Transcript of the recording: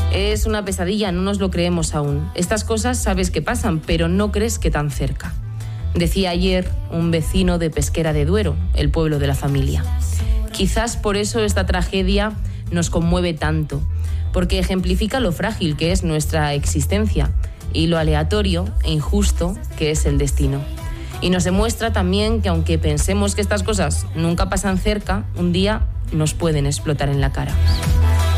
Es una pesadilla, no nos lo creemos aún. Estas cosas sabes que pasan, pero no crees que tan cerca. Decía ayer un vecino de Pesquera de Duero, el pueblo de la familia. Quizás por eso esta tragedia nos conmueve tanto, porque ejemplifica lo frágil que es nuestra existencia y lo aleatorio e injusto que es el destino. Y nos demuestra también que aunque pensemos que estas cosas nunca pasan cerca, un día nos pueden explotar en la cara.